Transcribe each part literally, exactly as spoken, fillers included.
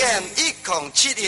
M 一零七一。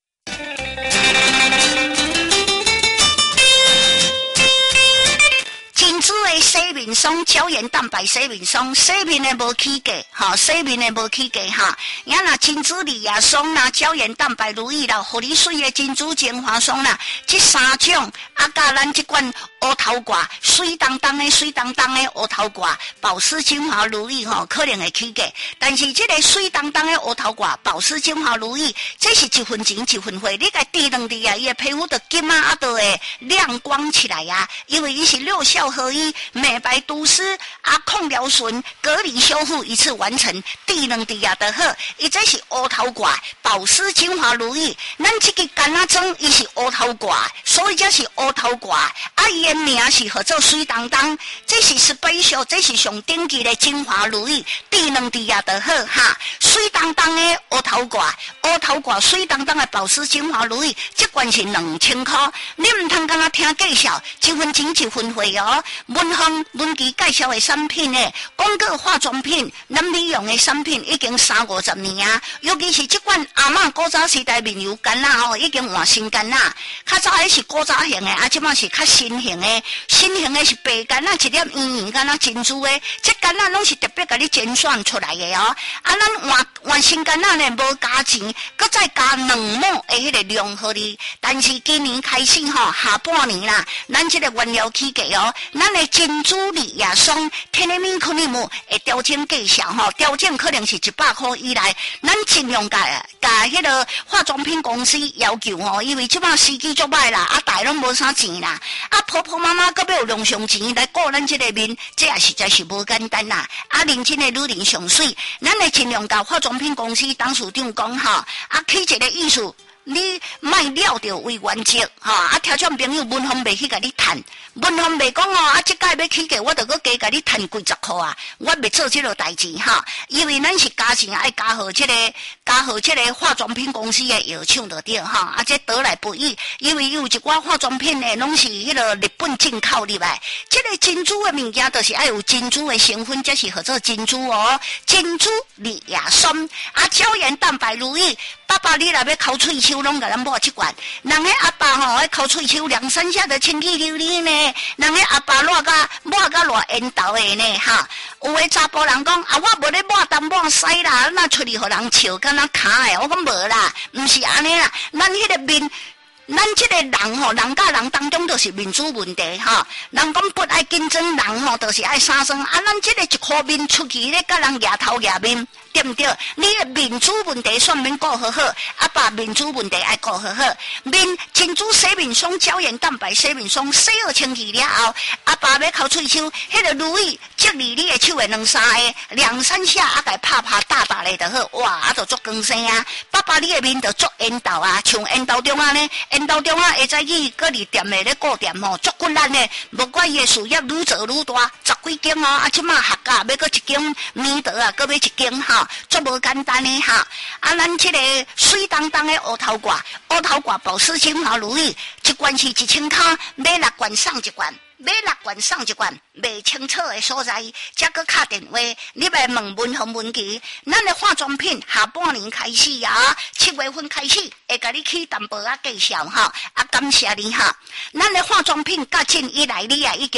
金珠的洗面霜、胶原蛋白洗面霜，洗面的无起价，哈，洗面的无起价哈。然那金珠里亚霜啦、胶原蛋白乳液啦、护理水的金珠精华霜啦，这三种啊，甲咱这款乌头挂水当当的、水当当的乌头挂保湿精华乳液吼，可能会起价。但是这个水当当的乌头挂保湿精华乳液，这是一分钱一分货，你甲滴两滴啊，伊的皮肤就金啊，啊都会亮光起来呀、啊，因为伊是六效合一，美白毒湿啊，抗疗损、隔离修复一次完成，滴两滴啊就好。伊这是乌头挂保湿精华乳液，咱这个干仔装伊是乌头挂，所以这是乌头挂。啊，伊的名是叫做水当当，这是special，这是上顶级的精华乳液，滴两滴啊就好哈。水当当的乌头挂，乌头挂水当当的保湿精华乳液，这罐是两千块，你唔通干那听介绍，一分钱一分货哦。文芳文琪介绍的产品呢，广告化妆品、男女用的产品已经三五十年啊，尤其是这款阿嬷古早时代面油干啦吼，已经换新干啦。较早迄是古早型的，啊，即摆是较新型的，新型的是白干啦，一粒圆圆干啦珍珠的，这干啦拢是特别甲你精选出来的哦。啊，咱换换新干啦呢，无加钱，搁再加两亩的迄个量互你。但是今年开始吼，下半年啦，咱这个原料起价哦，咱的珍珠里亚霜、天然面可能木会调整价小吼，调整可能是一百块以内，咱尽量甲甲迄个化妆品公司要求吼，因为即摆时机足歹啦，啊，大拢无啥钱啦，啊，婆婆妈妈搁要有两上钱来顾咱这个面，这也实在是无简单啦，啊，认真的女人上水，咱会尽量甲化妆品公司董事长讲吼，啊，起一个意思。你卖了着为原则，哈、哦！啊，听众朋友，文芳袂去甲你谈，文芳袂讲哦，啊，即届要起价，我着搁加甲你谈几十块啊！我袂做即落代志哈，因为咱是加钱爱加好即、這个，加好即个化妆品公司的药厂着对哈，啊，这得来不易，因为有一寡化妆品呢，拢是迄个日本进口入来，即、這个珍珠的物件，就是爱有珍珠的成分，才是叫做珍珠哦，珍珠里亚霜啊，胶原蛋白乳液。爸爸，你若要抠喙鬚，拢甲咱抹即罐。人个阿爸吼，爱抠喙鬚两三下就清气溜溜呢。人个阿爸抹甲抹甲偌缘投的呢，哈。有诶查甫人讲，啊，我无咧抹东抹西啦，那出去互人笑，敢若卡诶。我讲无啦，毋是安尼啦，咱迄个面。咱这个人吼，人甲人当中都是民主问题哈。人讲不爱竞争，人吼都是爱杀生。啊，咱这个一颗面出去咧，甲人牙头牙面，对不对？你的民主问题算免顾好好，啊，把民主问题爱顾好好。面珍珠洗面霜、胶原蛋白洗面霜洗好清气了后，啊，爸要抠喙鬚，迄个乳液接离你的手的两三下，两三下啊，甲拍拍大大咧就好，哇，啊，就足光鲜啊！爸爸你的面就足缘投啊，像缘投中啊呢。因兜中啊，会使去各里店的咧顾店吼，足骨力咧，无怪伊的事业愈做愈大，十几间哦，啊，即马合价要搁一间面德啊，搁要一间吼，足无简单的哈。啊，咱即个水当当的乌头挂，乌头挂保湿精华乳液，一罐是一千块，买六罐送一罐。买六罐送一罐，未清楚的所在，则搁敲电话，你来问文芳文琪，咱的化妆品下半年开始啊，七月份开始会甲你去淡薄仔介绍哈，啊感谢你哈，咱的化妆品甲近以来你也已经。